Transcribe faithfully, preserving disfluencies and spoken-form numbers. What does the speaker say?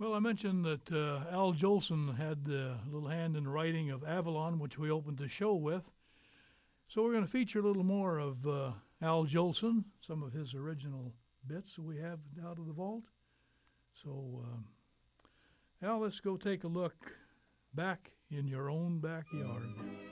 Well, I mentioned that uh, Al Jolson had a little hand in the writing of Avalon, which we opened the show with. So we're going to feature a little more of uh, Al Jolson, some of his original bits we have out of the vault. So, um, Al, let's go take a look back in your own backyard.